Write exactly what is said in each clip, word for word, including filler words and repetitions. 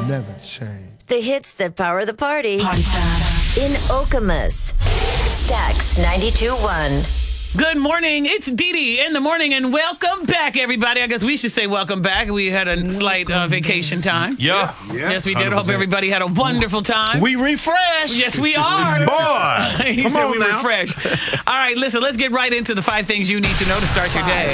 never change. The hits that power the party. Party time. In Okemos. Stax ninety-two point one. Good morning. It's Dee Dee in the morning, and welcome back, everybody. I guess we should say welcome back. We had a slight uh, vacation time. Yeah. Yeah. Yes, we did. one hundred percent. Hope everybody had a wonderful time. We refresh. Yes, we are. Boy. he Come said on we now. refreshed. All right, listen, let's get right into the five things you need to know to start your day.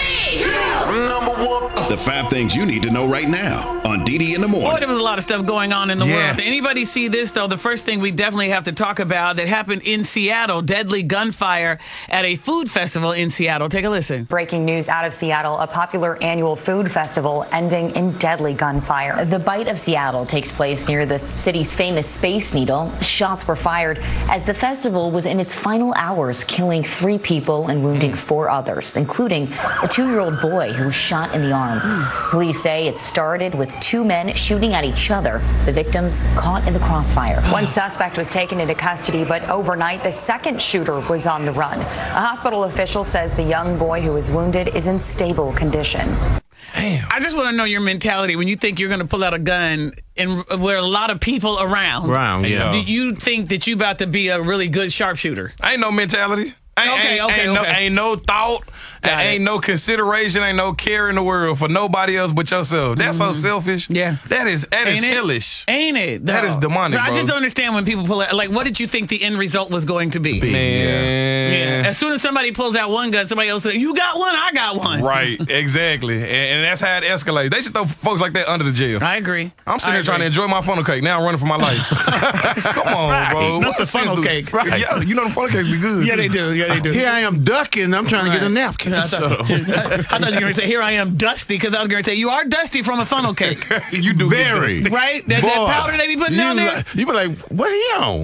Number one. The five things you need to know right now on Dee Dee in the Boy, morning. there was a lot of stuff going on in the Yeah. world. Did anybody see this, though? The first thing we definitely have to talk about that happened in Seattle, deadly gunfire at a food festival in Seattle. Take a listen. Breaking news out of Seattle, a popular annual food festival ending in deadly gunfire. The Bite of Seattle takes place near the city's famous Space Needle. Shots were fired as the festival was in its final hours, killing three people and wounding four others, including a two-year-old boy who was shot in the arm. Police say it started with two men shooting at each other, the victims caught in the crossfire. One suspect was taken into custody, but overnight the second shooter was on the run. A hospital official says the young boy who was wounded is in stable condition. Damn. I just want to know your mentality when you think you're going to pull out a gun and where a lot of people around. Around, yeah. Do you think that you about to be a really good sharpshooter? Ain't no mentality. Ain't, Okay, ain't, okay, ain't, no, okay. ain't no thought, Got ain't it. no consideration, ain't no care in the world for nobody else but yourself. That's so selfish. Yeah. That is that is Ain't it? hellish. Ain't it? That though? is demonic, But I bro. just don't understand when people pull out. Like, what did you think the end result was going to be? Man. Yeah. As soon as somebody pulls out one gun, somebody else says, "You got one, I got one." Right, exactly. And, and that's how it escalates. They should throw folks like that under the jail. I agree. I'm sitting I here trying to agree. enjoy my funnel cake. Now I'm running for my life. Come on, Right, bro. not What the sense funnel do- cake. Right. Yeah, you know the funnel cakes be good. Yeah, too. they do. Yeah, they do. Here I am ducking. I'm trying to get a napkin. I thought, I thought you were going to say, "Here I am, dusty," because I was going to say, "You are dusty from a funnel cake." You do get Very. dusty. Right? That, that Boy, powder they be putting you down there? like- You be like, what he on?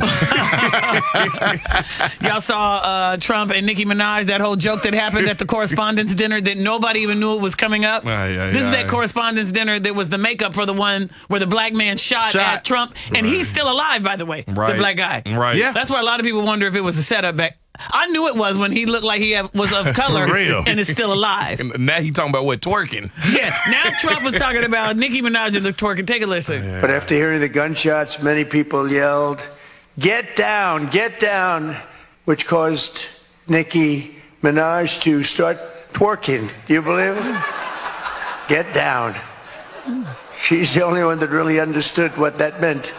Y'all saw uh, Trump and Nicki Minaj, that whole joke that happened at the correspondence dinner that nobody even knew it was coming up? Aye, aye, this is aye. that correspondence dinner that was the makeup for the one where the black man shot, Shot. at Trump, and he's still alive, by the way, Right. the black guy. Right. Yeah. That's why a lot of people wonder if it was a setup back. I knew it was when he looked like he had, was of color For real. and is still alive. And now he talking about what, twerking. Yeah, now Trump was talking about Nicki Minaj and the twerking. Take a listen. But after hearing the gunshots, many people yelled, "Get down, get down," which caused Nicki Minaj to start twerking. Do you believe it? Get down. She's the only one that really understood what that meant.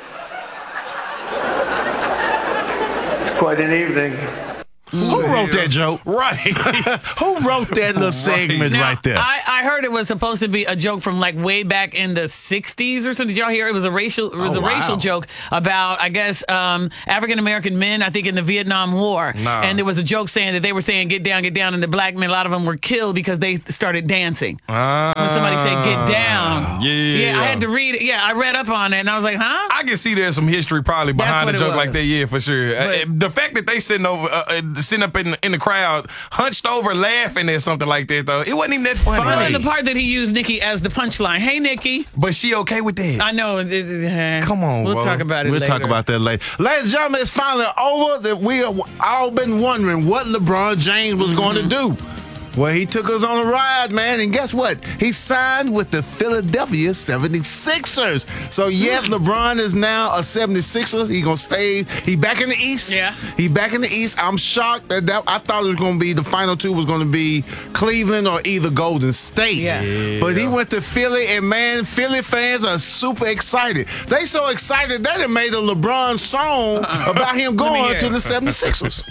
It's quite an evening. Who wrote that joke? Right. Who wrote that little segment Now, right there? I, I heard it was supposed to be a joke from like way back in the sixties or something. Did y'all hear it was a racial it was Oh, a racial wow. joke about, I guess, um, African American men, I think, in the Vietnam War. Nah. And there was a joke saying that they were saying get down, get down, and the black men, a lot of them were killed because they started dancing. Ah. When somebody said get down. Yeah. Yeah, I had to read it. Yeah, I read up on it and I was like, huh? I can see there's some history probably That's behind what a it joke was. like that. Yeah, for sure. Uh, But- the fact that they sitting over, uh, uh, sitting up in in the crowd, hunched over, laughing at something like that, though, it wasn't even that funny. Well, and Like, the part that he used Nikki as the punchline. Hey, Nikki. but she okay with that? I know. it- it- eh, Come on, We'll bro. talk about it We'll later. talk about that later. Ladies and gentlemen, it's finally over. That we have all been wondering what LeBron James was going to do. Well, he took us on a ride, man, and guess what? He signed with the Philadelphia seventy-sixers. So, yes, LeBron is now a seventy-sixer. He going to stay. He back in the East. Yeah. He back in the East. I'm shocked that, that I thought it was going to be the final two was going to be Cleveland or either Golden State. Yeah. But he went to Philly, and, man, Philly fans are super excited. They so excited that it made a LeBron song about him Uh-uh. me going hear to it. the seventy-sixers.